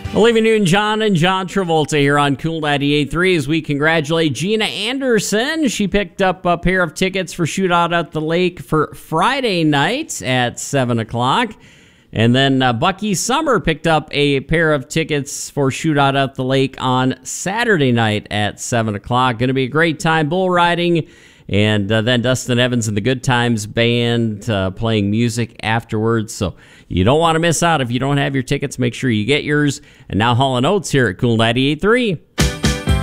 Olivia Newton-John and John Travolta here on Cool 98.3 as we congratulate Gina Anderson. She picked up a pair of tickets for Shootout at the Lake for Friday night at 7 o'clock. And then Bucky Summer picked up a pair of tickets for Shootout at the Lake on Saturday night at 7 o'clock. Going to be a great time bull riding. And then Dustin Evans and the Good Times Band playing music afterwards. So you don't want to miss out. If you don't have your tickets, make sure you get yours. And now Hall & Oates here at Cool 98.3.